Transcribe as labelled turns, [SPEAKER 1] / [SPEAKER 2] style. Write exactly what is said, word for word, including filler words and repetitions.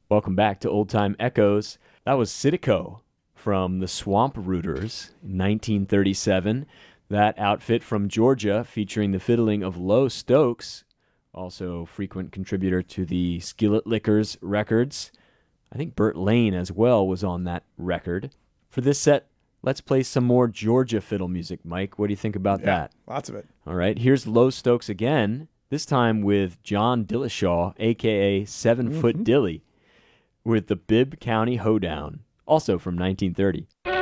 [SPEAKER 1] Welcome back to Old Time Echoes. That was Sitico from the Swamp Rooters in nineteen thirty-seven. That outfit from Georgia featuring the fiddling of Lo Stokes, also frequent contributor to the Skillet Lickers records. I think Burt Lane as well was on that record. For this set, let's play some more Georgia fiddle music, Mike. What do you think about
[SPEAKER 2] Yeah,
[SPEAKER 1] that?
[SPEAKER 2] lots of it.
[SPEAKER 1] All right, here's Lo Stokes again, this time with John Dillashaw, a k a. Seven Foot
[SPEAKER 2] Mhm.
[SPEAKER 1] Dilly, with the Bibb County Hoedown, also from nineteen thirty.